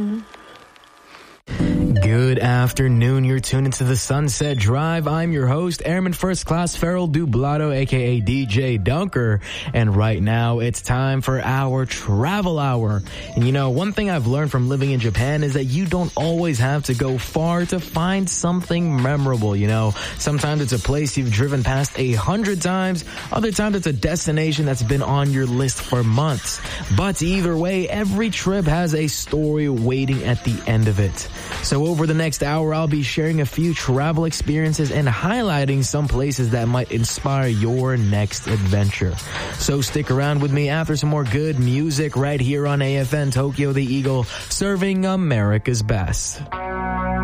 Good afternoon. You're tuned into the Sunset Drive. I'm your host, Airman First Class Farrell Dublado, aka DJ Dunker. And right now, it's time for our travel hour. And you know, one thing I've learned from living in Japan is that you don't always have to go far to find something memorable. You know, sometimes it's a place you've driven past 100 times. Other times it's a destination that's been on your list for months. But either way, every trip has a story waiting at the end of it. So over the next hour, I'll be sharing a few travel experiences and highlighting some places that might inspire your next adventure. So stick around with me after some more good music right here on AFN Tokyo the Eagle, serving America's best.